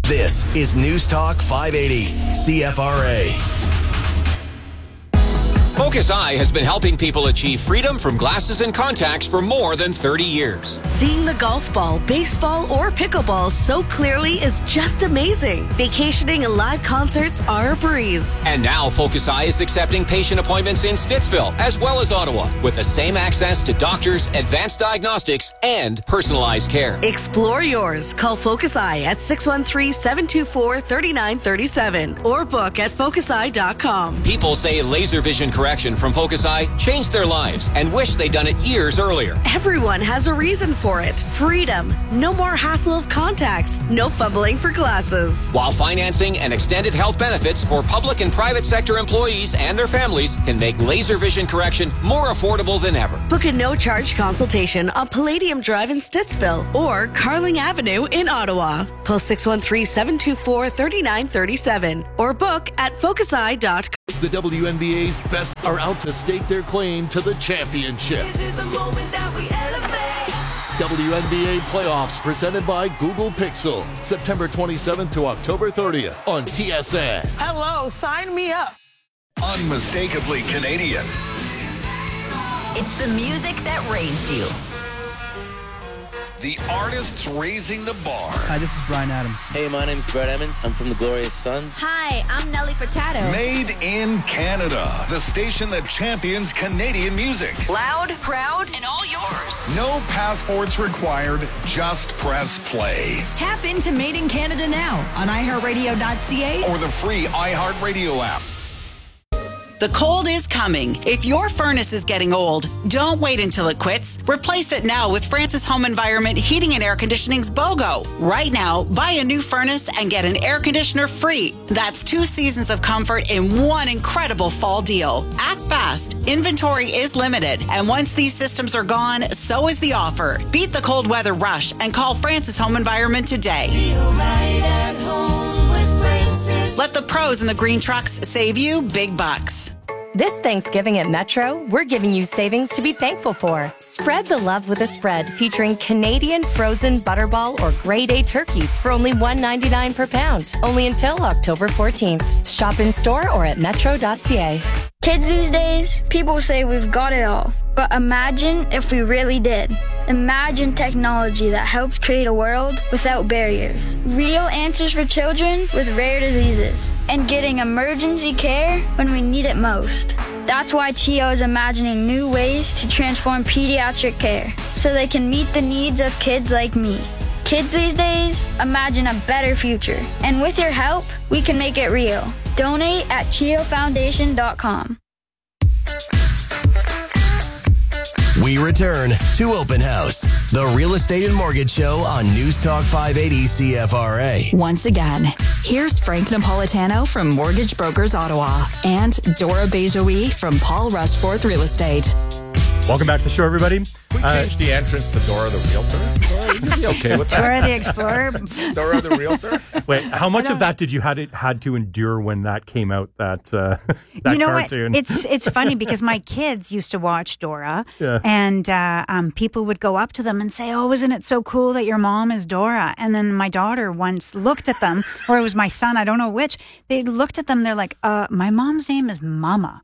This is News Talk 580, CFRA. Focus Eye has been helping people achieve freedom from glasses and contacts for more than 30 years. Seeing the golf ball, baseball, or pickleball so clearly is just amazing. Vacationing and live concerts are a breeze. And now Focus Eye is accepting patient appointments in Stittsville as well as Ottawa with the same access to doctors, advanced diagnostics, and personalized care. Explore yours. Call Focus Eye at 613-724-3937 or book at focuseye.com. People say laser vision correction from Focus Eye changed their lives and wish they'd done it years earlier. Everyone has a reason for it. Freedom. No more hassle of contacts. No fumbling for glasses. While financing and extended health benefits for public and private sector employees and their families can make laser vision correction more affordable than ever. Book a no-charge consultation on Palladium Drive in Stittsville or Carling Avenue in Ottawa. Call 613-724-3937 or book at focuseye.com. The WNBA's best are out to stake their claim to the championship. This is the moment that we elevate. WNBA playoffs presented by Google Pixel. September 27th to October 30th on TSN. Hello, sign me up. Unmistakably Canadian. It's the music that raised you. The artists raising the bar. Hi, this is Bryan Adams. Hey, my name's Brett Emmons. I'm from the Glorious Sons. Hi, I'm Nelly Furtado. Made in Canada. The station that champions Canadian music. Loud, proud, and all yours. No passports required. Just press play. Tap into Made in Canada now on iHeartRadio.ca or the free iHeartRadio app. The cold is coming. If your furnace is getting old, don't wait until it quits. Replace it now with Francis Home Environment Heating and Air Conditioning's BOGO. Right now, buy a new furnace and get an air conditioner free. That's 2 seasons of comfort in one incredible fall deal. Act fast. Inventory is limited. And once these systems are gone, so is the offer. Beat the cold weather rush and call Francis Home Environment today. Feel right at home with Francis. Let the pros in the green trucks save you big bucks. This Thanksgiving at Metro, we're giving you savings to be thankful for. Spread the love with a spread featuring Canadian frozen butterball or grade A turkeys for only $1.99 per pound. Only until October 14th. Shop in store or at metro.ca. Kids these days, people say we've got it all. But imagine if we really did. Imagine technology that helps create a world without barriers. Real answers for children with rare diseases. And getting emergency care when we need it most. That's why CHEO is imagining new ways to transform pediatric care so they can meet the needs of kids like me. Kids these days, imagine a better future. And with your help, we can make it real. Donate at CHEOFoundation.com. We return to Open House, the real estate and mortgage show on News Talk 580 CFRA. Once again, here's Frank Napolitano from Mortgage Brokers Ottawa and Dora Bejoui from Paul Rushforth Real Estate. Welcome back to the show, everybody. We changed the entrance to Dora the Realtor. Dora, you okay with that? Dora the Explorer. Dora the Realtor. Wait, how much of that did you had to endure when that came out? That you know cartoon? What? It's funny because my kids used to watch Dora, yeah. and people would go up to them and say, "Oh, isn't it so cool that your mom is Dora?" And then my daughter once looked at them, or it was my son, I don't know which. They looked at them. They're like, "My mom's name is Mama."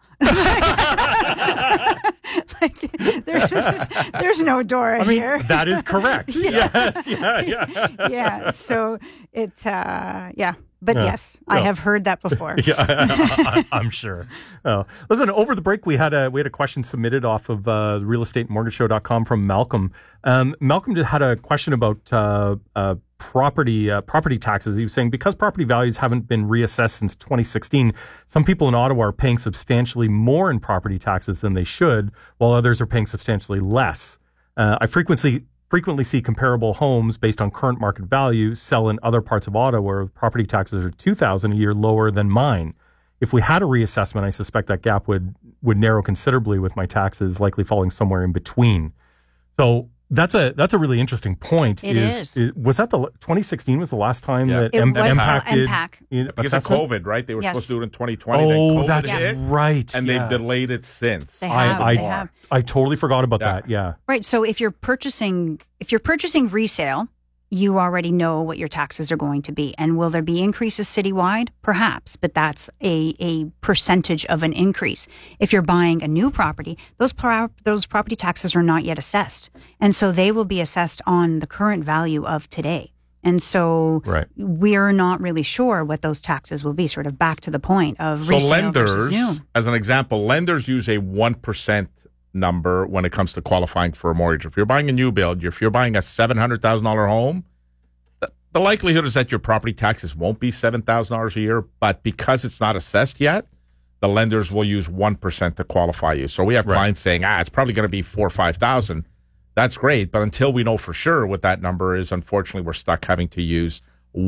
Like, there's no Dora here. That is correct. Yes, yeah. So it, yeah. But yes, I have heard that before. Yeah, I'm sure. Oh. Listen, over the break, we had a question submitted off of realestatemortgageshow.com from Malcolm. Malcolm had a question about property taxes. He was saying because property values haven't been reassessed since 2016, some people in Ottawa are paying substantially more in property taxes than they should, while others are paying substantially less. I frequently see comparable homes based on current market value sell in other parts of Ottawa where property taxes are $2,000 a year lower than mine. If we had a reassessment, I suspect that gap would narrow considerably, with my taxes likely falling somewhere in between. So that's a really interesting point. It is. Was that the 2016 was the last time that MPAC did because of COVID, right? They were supposed to do it in 2020. Oh, that's right. And they've delayed it since. They have. I totally forgot about that. Yeah. Right. So if you're purchasing resale, you already know what your taxes are going to be. And will there be increases citywide? Perhaps, but that's a percentage of an increase. If you're buying a new property, those property taxes are not yet assessed. And so they will be assessed on the current value of today. And so we're not really sure what those taxes will be, sort of back to the point of resale versus new. So lenders, as an example, lenders use a 1% number when it comes to qualifying for a mortgage. If you're buying a new build, if you're buying a $700,000 home, the likelihood is that your property taxes won't be $7,000 a year, but because it's not assessed yet, the lenders will use 1% to qualify you. So we have clients saying, it's probably going to be $4,000 or $5,000. That's great, but until we know for sure what that number is, unfortunately, we're stuck having to use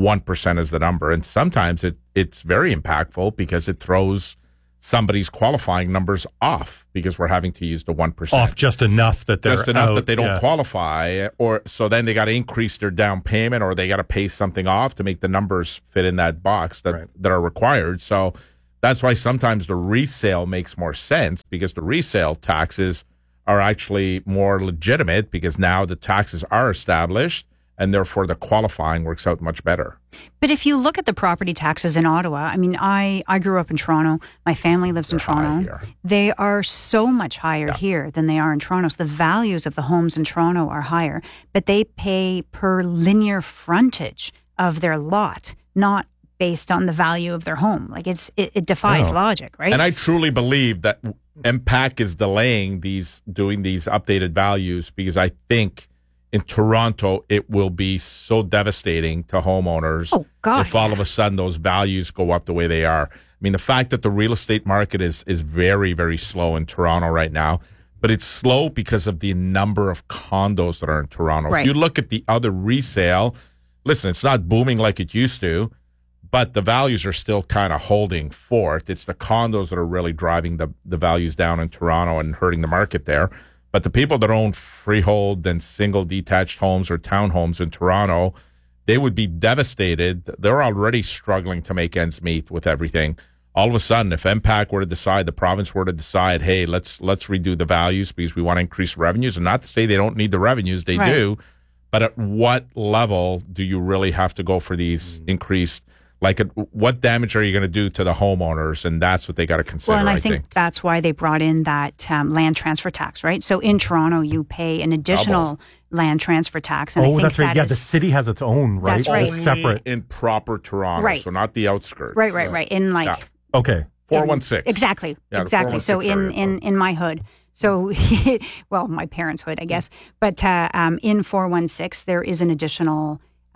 1% as the number. And sometimes it's very impactful because it throws somebody's qualifying numbers off because we're having to use the 1%. Off just enough that they're that they don't qualify, or so then they got to increase their down payment, or they got to pay something off to make the numbers fit in that box that are required. So that's why sometimes the resale makes more sense, because the resale taxes are actually more legitimate because now the taxes are established, and therefore the qualifying works out much better. But if you look at the property taxes in Ottawa, I mean, I grew up in Toronto. My family lives in Toronto. They are so much higher here than they are in Toronto. So the values of the homes in Toronto are higher, but they pay per linear frontage of their lot, not based on the value of their home. Like it defies logic, right? And I truly believe that MPAC is delaying doing these updated values because I think in Toronto, it will be so devastating to homeowners if all of a sudden those values go up the way they are. I mean, the fact that the real estate market is very, very slow in Toronto right now, but it's slow because of the number of condos that are in Toronto. Right. If you look at the other resale, listen, it's not booming like it used to, but the values are still kind of holding forth. It's the condos that are really driving the values down in Toronto and hurting the market there. But the people that own freehold and single detached homes or townhomes in Toronto, they would be devastated. They're already struggling to make ends meet with everything. All of a sudden, if MPAC were to decide, the province were to decide, hey, let's redo the values because we want to increase revenues, and not to say they don't need the revenues, they do. But at what level do you really have to go for these increased? Like, what damage are you going to do to the homeowners? And that's what they got to consider, Well, and I think that's why they brought in that land transfer tax, right? So in Toronto, you pay an additional land transfer tax. And I think that's right. Yeah, the city has its own, right? That's right. Only separate. In proper Toronto, right. So not the outskirts. Right. In like... Okay. 416. Exactly. Yeah, exactly. So in my hood. So, well, my parents' hood, I guess. But in 416, there is an additional...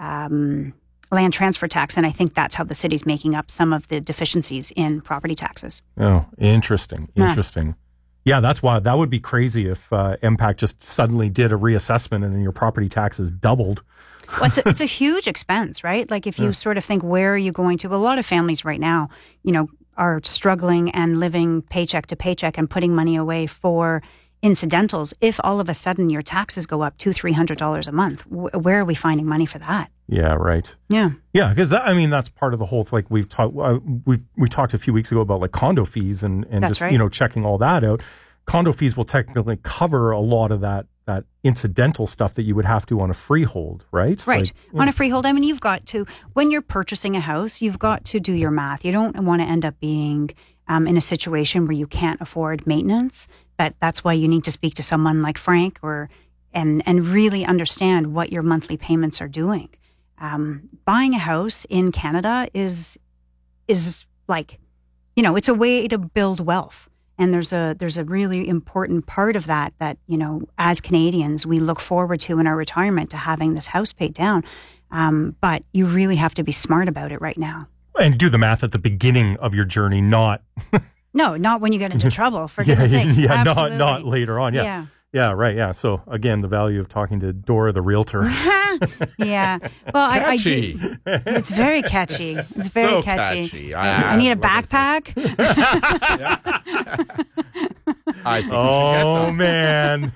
land transfer tax, and I think that's how the city's making up some of the deficiencies in property taxes. Oh, interesting. Yeah, that's why that would be crazy if MPAC just suddenly did a reassessment and then your property taxes doubled. Well, it's a huge expense, right? Like if you sort of think, where are you going to? A lot of families right now, are struggling and living paycheck to paycheck and putting money away for incidentals. If all of a sudden your taxes go up $200-$300 a month, where are we finding money for that? Yeah, right. Yeah, because that's part of the whole. Like we talked a few weeks ago about like condo fees and that's just right. Checking all that out. Condo fees will technically cover a lot of that incidental stuff that you would have to on a freehold, right? Right. On a freehold, I mean, you've got to, when you're purchasing a house, you've got to do your math. You don't want to end up being in a situation where you can't afford maintenance. But that's why you need to speak to someone like Frank and really understand what your monthly payments are doing. Buying a house in Canada is like, it's a way to build wealth. And there's a really important part of that, as Canadians, we look forward to in our retirement to having this house paid down. But you really have to be smart about it right now. And do the math at the beginning of your journey, not... No, not when you get into trouble, for goodness sakes. Yeah, not later on. Yeah, right. Yeah. So again, the value of talking to Dora the realtor. Yeah. Well, catchy. It's very catchy. It's very so catchy. I need a backpack. I think oh man.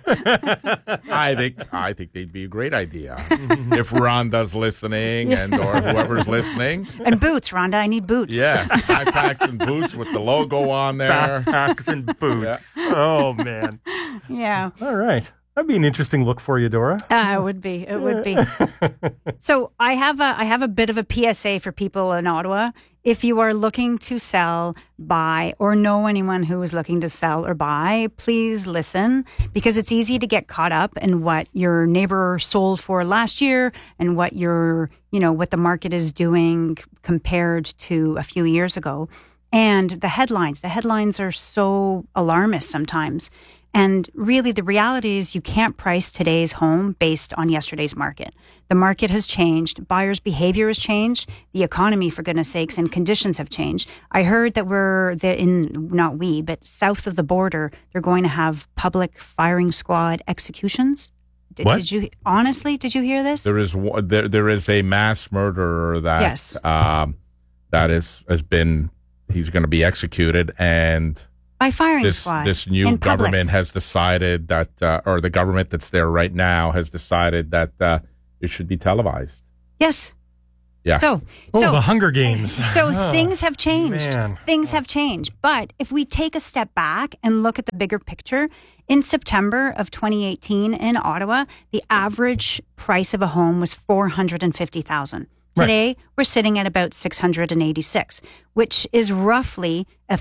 I think they'd be a great idea if Rhonda's listening or whoever's listening. And boots, Rhonda. I need boots. Yes, backpacks and boots with the logo on there. Backpacks and boots. Yeah. Oh man. Yeah. All right. That'd be an interesting look for you, Dora. It would be. It would be. So I have a bit of a PSA for people in Ottawa. If you are looking to sell, buy, or know anyone who is looking to sell or buy, please listen, because it's easy to get caught up in what your neighbor sold for last year and what what the market is doing compared to a few years ago. And the headlines are so alarmist sometimes. And really, the reality is you can't price today's home based on yesterday's market. The market has changed. Buyers' behavior has changed. The economy, for goodness sakes, and conditions have changed. I heard that but south of the border, they're going to have public firing squad executions. Did you hear this? There is a mass murderer that yes. He's going to be executed, and by firing squad. This new government has decided that, or the government that's there right now has decided that it should be televised. Yes. Yeah. So the Hunger Games. So things have changed. Man. Things have changed. But if we take a step back and look at the bigger picture, in September of 2018 in Ottawa, the average price of a home was $450,000. Today, we're sitting at about $686,000, which is roughly a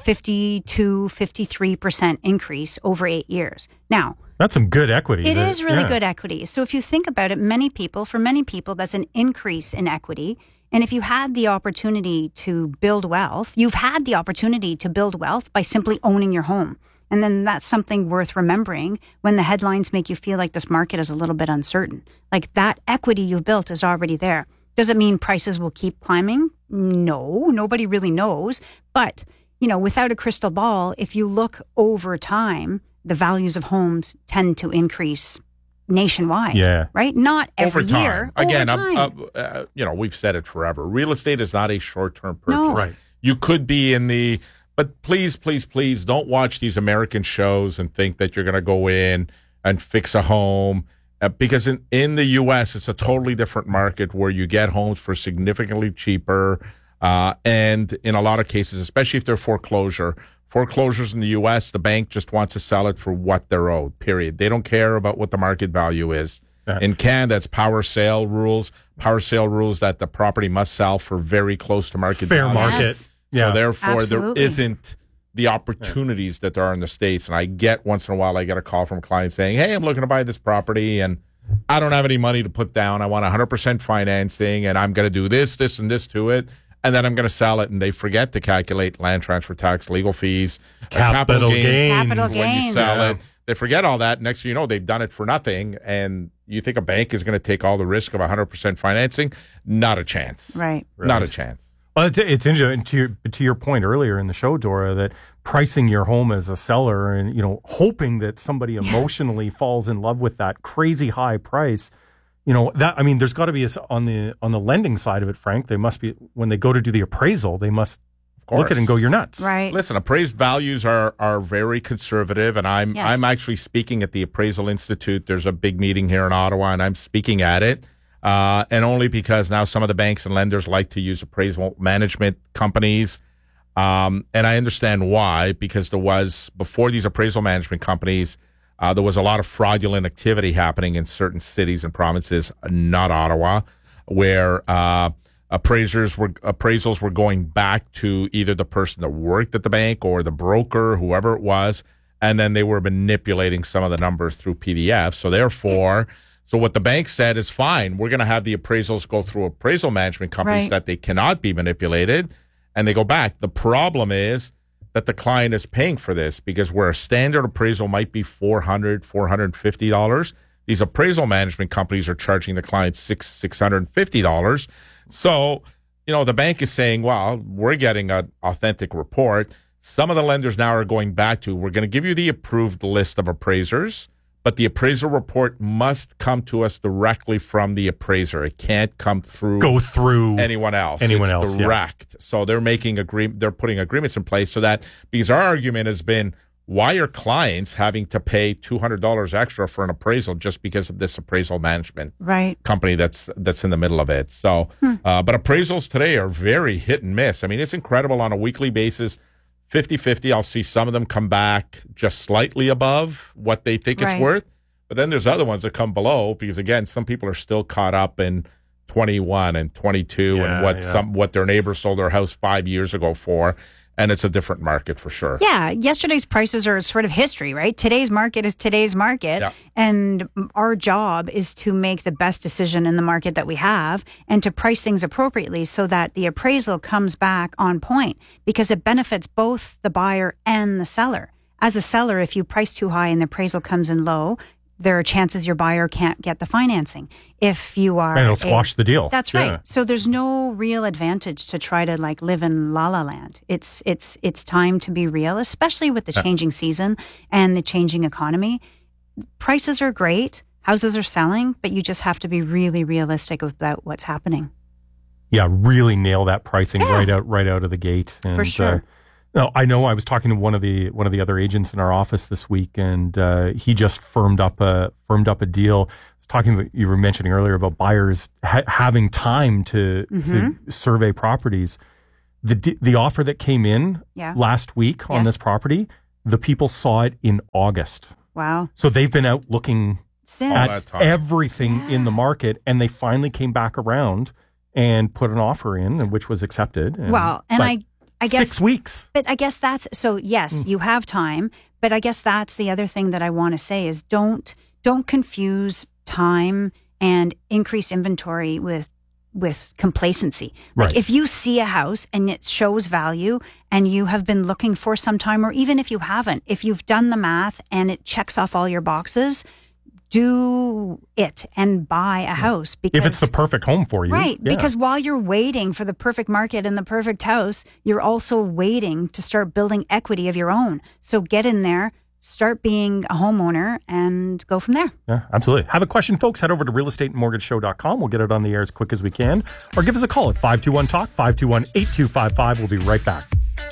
53% increase over 8 years. Now, that's some good equity. It is really good equity. So if you think about it, for many people, that's an increase in equity. And if you had the opportunity to build wealth, you've had the opportunity to build wealth by simply owning your home. And then that's something worth remembering when the headlines make you feel like this market is a little bit uncertain. Like that equity you've built is already there. Does it mean prices will keep climbing? No, nobody really knows. But, without a crystal ball, if you look over time, the values of homes tend to increase nationwide. Yeah. Right? Not every over time. year. Again, over time. We've said it forever. Real estate is not a short-term purchase. No. Right. You could be but please, please, please don't watch these American shows and think that you're going to go in and fix a home. Because in the U.S., it's a totally different market where you get homes for significantly cheaper. And in a lot of cases, especially if they're foreclosures in the U.S., the bank just wants to sell it for what they're owed, period. They don't care about what the market value is. Yeah. In Canada, it's power sale rules that the property must sell for very close to market value. Fair market. Yes. Yeah. So therefore, Absolutely. there isn't the opportunities that there are in the States. And I get once in a while, I get a call from a client saying, hey, I'm looking to buy this property and I don't have any money to put down. I want 100% financing and I'm going to do this, this, and this to it. And then I'm going to sell it. And they forget to calculate land transfer tax, legal fees, capital gains. Capital when gains. you sell it. They forget all that. Next thing you know, they've done it for nothing. And you think a bank is going to take all the risk of 100% financing? Not a chance. Right. Not a chance. Well, it's interesting to your point earlier in the show, Dora, that pricing your home as a seller and hoping that somebody emotionally falls in love with that crazy high price, there's got to be on the lending side of it, Frank. They must be, when they go to do the appraisal, they must look at it and go, "You're nuts." Right. Listen, appraised values are very conservative, and I'm actually speaking at the Appraisal Institute. There's a big meeting here in Ottawa, and I'm speaking at it. And only because now some of the banks and lenders like to use appraisal management companies. And I understand why, because before these appraisal management companies, there was a lot of fraudulent activity happening in certain cities and provinces, not Ottawa, where appraisals were going back to either the person that worked at the bank or the broker, whoever it was, and then they were manipulating some of the numbers through PDF. So therefore... So what the bank said is fine. We're going to have the appraisals go through appraisal management companies that they cannot be manipulated, and they go back. The problem is that the client is paying for this because where a standard appraisal might be $400, $450, these appraisal management companies are charging the client $650. So, the bank is saying, well, we're getting an authentic report. Some of the lenders now are going back to, we're going to give you the approved list of appraisers, but the appraisal report must come to us directly from the appraiser. It can't go through anyone else. It's direct. Yeah. So they're they're putting agreements in place so that, because our argument has been, why are clients having to pay $200 extra for an appraisal just because of this appraisal management company that's in the middle of it? So, but appraisals today are very hit and miss. I mean, it's incredible on a weekly basis. 50-50, I'll see some of them come back just slightly above what they think it's worth. But then there's other ones that come below because, again, some people are still caught up in 21 and 22 and what their neighbor sold their house 5 years ago for. And it's a different market for sure. Yeah. Yesterday's prices are sort of history, right? Today's market is today's market. Yeah. And our job is to make the best decision in the market that we have and to price things appropriately so that the appraisal comes back on point because it benefits both the buyer and the seller. As a seller, if you price too high and the appraisal comes in low, there are chances your buyer can't get the financing. If you are... And it'll squash the deal. That's right. Yeah. So there's no real advantage to try to live in la-la land. It's time to be real, especially with the changing season and the changing economy. Prices are great. Houses are selling, but you just have to be really realistic about what's happening. Yeah, really nail that pricing right out of the gate. And, for sure. No, I know. I was talking to one of the other agents in our office this week, and he just firmed up a deal. I was talking. You were mentioning earlier about buyers having time to survey properties. The offer that came in last week on this property, the people saw it in August. Wow! So they've been out looking at everything in the market, and they finally came back around and put an offer in, which was accepted. And, I guess 6 weeks. But I guess that's so. Yes, you have time. But I guess that's the other thing that I want to say is don't confuse time and increase inventory with complacency. Like if you see a house and it shows value and you have been looking for some time, or even if you haven't, if you've done the math and it checks off all your boxes, do it and buy a house. Because, if it's the perfect home for you. Right. Yeah. Because while you're waiting for the perfect market and the perfect house, you're also waiting to start building equity of your own. So get in there, start being a homeowner, and go from there. Yeah, absolutely. Have a question, folks? Head over to realestateandmortgageshow.com. We'll get it on the air as quick as we can. Or give us a call at 521-TALK, 521-8255. We'll be right back.